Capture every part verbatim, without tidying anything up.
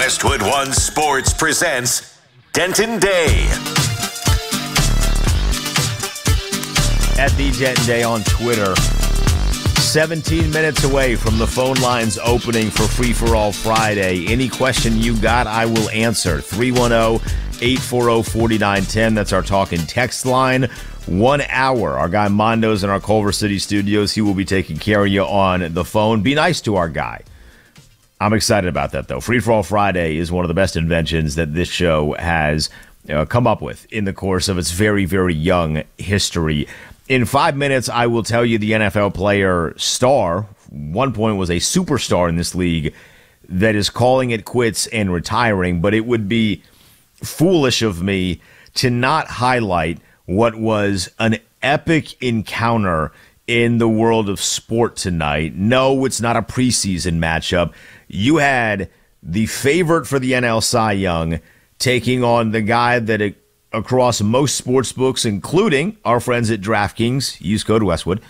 Westwood One Sports presents Denton Day. At the Denton Day on Twitter. seventeen minutes away from the phone lines opening for Free For All Friday. Any question you got, I will answer. three one zero, eight four zero, four nine one zero. That's our talk and text line. One hour. Our guy Mondo's in our Culver City studios. He will be taking care of you on the phone. Be nice to our guy. I'm excited about that, though. Free For All Friday is one of the best inventions that this show has uh, come up with in the course of its very, very young history. In five minutes, I will tell you the N F L player star, one point was a superstar in this league, that is calling it quits and retiring, but it would be foolish of me to not highlight what was an epic encounter in the world of sport tonight. No, it's not a preseason matchup. You had the favorite for the N L Cy Young taking on the guy that it, across most sports books, including our friends at DraftKings, use code Westwood,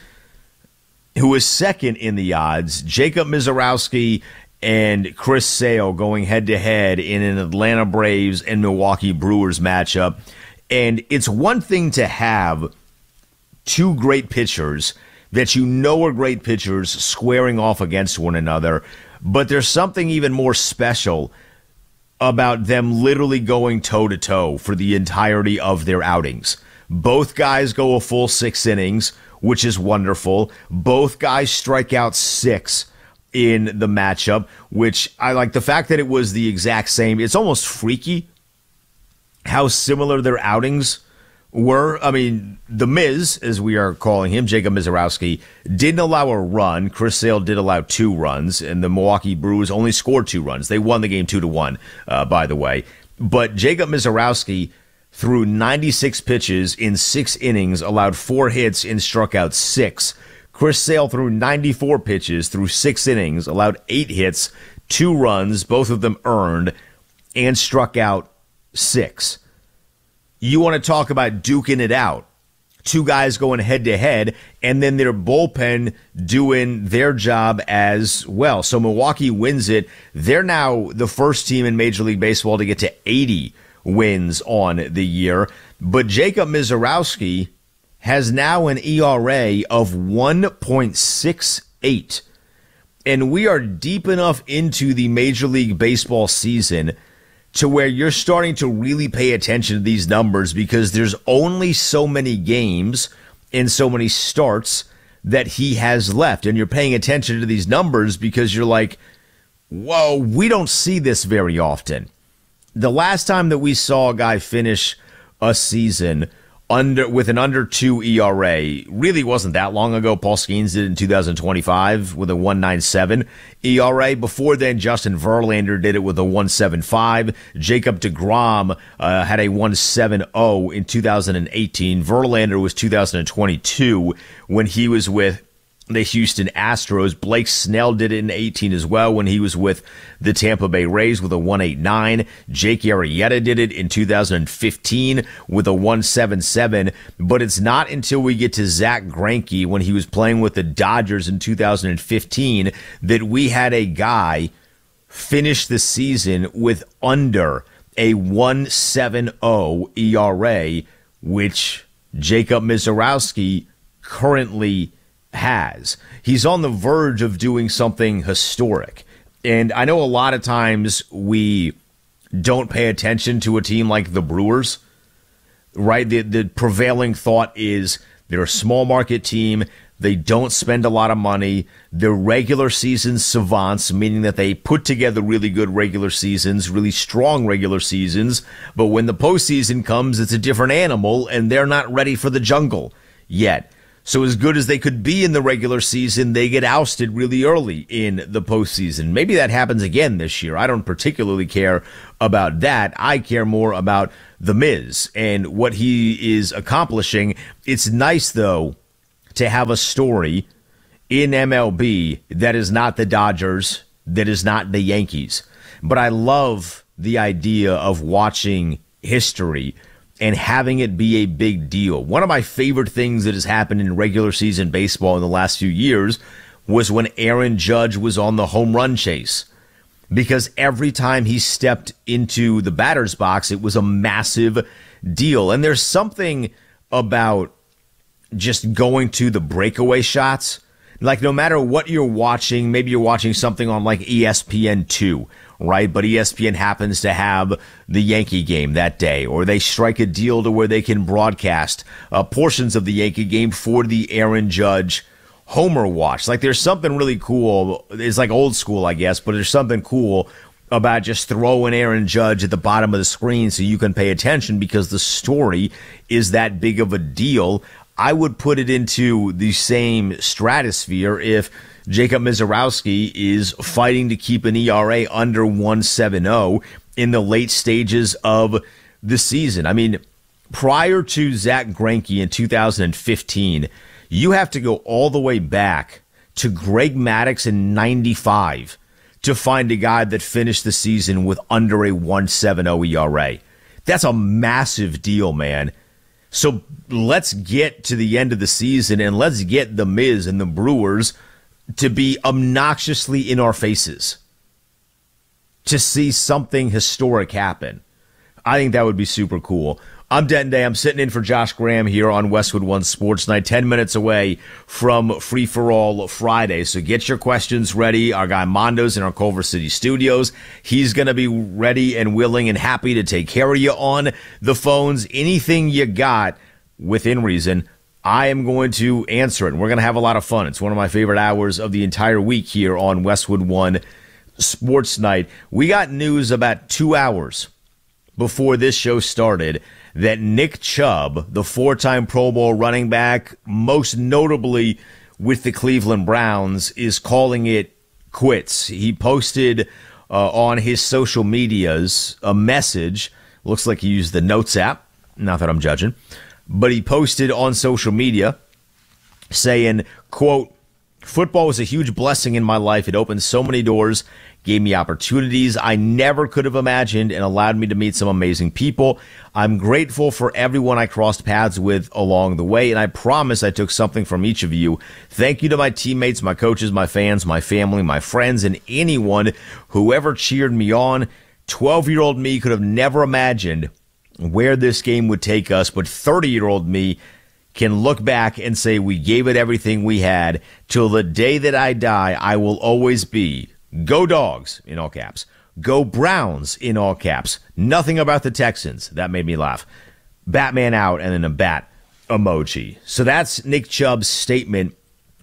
who is second in the odds, Jacob Misiorowski and Chris Sale going head-to-head in an Atlanta Braves and Milwaukee Brewers matchup. And it's one thing to have two great pitchers that you know are great pitchers squaring off against one another, but there's something even more special about them literally going toe-to-toe for the entirety of their outings. Both guys go a full six innings, which is wonderful. Both guys strike out six in the matchup, which I like the fact that it was the exact same. It's almost freaky how similar their outings were. I mean, the Miz, as we are calling him, Jacob Misiorowski, didn't allow a run. Chris Sale did allow two runs, and the Milwaukee Brewers only scored two runs. They won the game two to one, uh, by the way. But Jacob Misiorowski threw ninety-six pitches in six innings, allowed four hits, and struck out six. Chris Sale threw ninety-four pitches through six innings, allowed eight hits, two runs, both of them earned, and struck out six. You want to talk about duking it out. Two guys going head-to-head, and then their bullpen doing their job as well. So Milwaukee wins it. They're now the first team in Major League Baseball to get to eighty wins on the year. But Jacob Misiorowski has now an E R A of one point six eight. And we are deep enough into the Major League Baseball season to where you're starting to really pay attention to these numbers, because there's only so many games and so many starts that he has left. And you're paying attention to these numbers because you're like, whoa, we don't see this very often. The last time that we saw a guy finish a season under with an under two E R A really wasn't that long ago. Paul Skeens did it in two thousand twenty-five with a one point nine seven E R A. Before then, Justin Verlander did it with a one point seven five. Jacob deGrom uh, had a one point seven oh in two thousand eighteen. Verlander was two thousand twenty-two when he was with the Houston Astros. Blake Snell did it in eighteen as well when he was with the Tampa Bay Rays with a one point eight nine. Jake Arrieta did it in two thousand fifteen with a one point seven seven. But it's not until we get to Zach Greinke when he was playing with the Dodgers in two thousand fifteen that we had a guy finish the season with under a one point seven oh E R A, which Jacob Misiorowski currently has. He's on the verge of doing something historic. And I know a lot of times we don't pay attention to a team like the Brewers, right? The, the prevailing thought is they're a small market team. They don't spend a lot of money. They're regular season savants, meaning that they put together really good regular seasons, really strong regular seasons. But when the postseason comes, it's a different animal, and they're not ready for the jungle yet. So as good as they could be in the regular season, they get ousted really early in the postseason. Maybe that happens again this year. I don't particularly care about that. I care more about the Miz and what he is accomplishing. It's nice, though, to have a story in M L B that is not the Dodgers, that is not the Yankees. But I love the idea of watching history and having it be a big deal. One of my favorite things that has happened in regular season baseball in the last few years was when Aaron Judge was on the home run chase. because every time he stepped into the batter's box, it was a massive deal. And there's something about just going to the breakaway shots. Like, no matter what you're watching, maybe you're watching something on like E S P N two, right? But E S P N happens to have the Yankee game that day, or they strike a deal to where they can broadcast uh, portions of the Yankee game for the Aaron Judge Homer watch. Like, there's something really cool. It's like old school, I guess, but there's something cool about just throwing Aaron Judge at the bottom of the screen so you can pay attention because the story is that big of a deal. I would put it into the same stratosphere if Jacob Misiorowski is fighting to keep an E R A under one seventy in the late stages of the season. I mean, prior to Zach Greinke in two thousand fifteen, you have to go all the way back to Greg Maddux in ninety-five to find a guy that finished the season with under a one seventy E R A. That's a massive deal, man. So let's get to the end of the season and let's get the Miz and the Brewers to be obnoxiously in our faces to see something historic happen. I think that would be super cool. I'm Denton Day. I'm sitting in for Josh Graham here on Westwood One Sports Night, ten minutes away from Free For All Friday. So get your questions ready. Our guy Mondo's in our Culver City studios. He's going to be ready and willing and happy to take care of you on the phones. Anything you got within reason, I am going to answer it. And we're going to have a lot of fun. It's one of my favorite hours of the entire week here on Westwood One Sports Night. We got news about two hours before this show started that Nick Chubb, the four-time Pro Bowl running back, most notably with the Cleveland Browns, is calling it quits. He posted uh, on his social medias a message. Looks like he used the Notes app. Not that I'm judging. But he posted on social media saying, quote, "Football was a huge blessing in my life. It opened so many doors, gave me opportunities I never could have imagined, and allowed me to meet some amazing people. I'm grateful for everyone I crossed paths with along the way, and I promise I took something from each of you. Thank you to my teammates, my coaches, my fans, my family, my friends, and anyone who ever cheered me on. twelve-year-old me could have never imagined where this game would take us, but thirty-year-old me can look back and say we gave it everything we had. Till the day that I die, I will always be Go Dogs, in all caps. Go Browns, in all caps. Nothing about the Texans. That made me laugh. Batman out, and then a bat emoji." So that's Nick Chubb's statement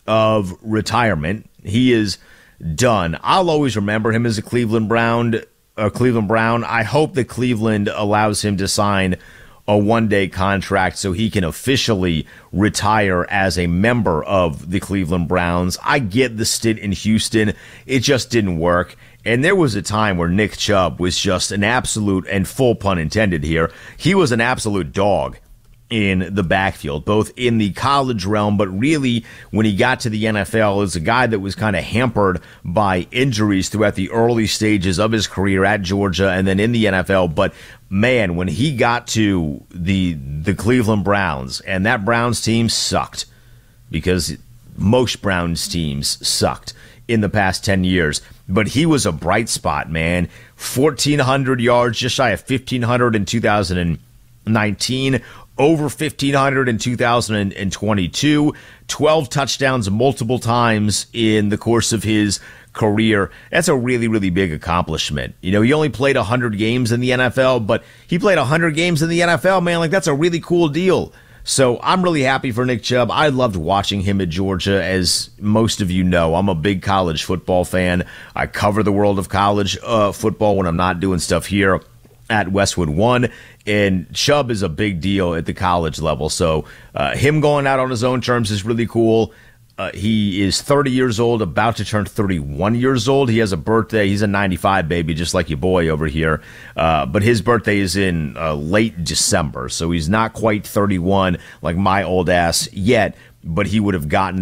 of retirement. He is done. I'll always remember him as a Cleveland Brown. A Cleveland Brown. I hope that Cleveland allows him to sign a one-day contract so he can officially retire as a member of the Cleveland Browns. I get the stint in Houston. It just didn't work. And there was a time where Nick Chubb was just an absolute, and full pun intended here, he was an absolute dog in the backfield, both in the college realm, but really when he got to the N F L as a guy that was kind of hampered by injuries throughout the early stages of his career at Georgia and then in the N F L. But man, when he got to the the Cleveland Browns, and that Browns team sucked because most Browns teams sucked in the past ten years. But he was a bright spot, man. fourteen hundred yards, just shy of fifteen hundred in two thousand nineteen. Over fifteen hundred in two thousand twenty-two, twelve touchdowns multiple times in the course of his career. That's a really, really big accomplishment. You know, he only played one hundred games in the N F L, but he played one hundred games in the N F L, man. Like, that's a really cool deal. So I'm really happy for Nick Chubb. I loved watching him at Georgia. As most of you know, I'm a big college football fan. I cover the world of college uh, football when I'm not doing stuff here at Westwood One, and Chubb is a big deal at the college level. So uh, him going out on his own terms is really cool. Uh, he is thirty years old, about to turn thirty-one years old. He has a birthday. He's a ninety-five baby, just like your boy over here. Uh, but his birthday is in uh, late December, so he's not quite thirty-one like my old ass yet, but he would have gotten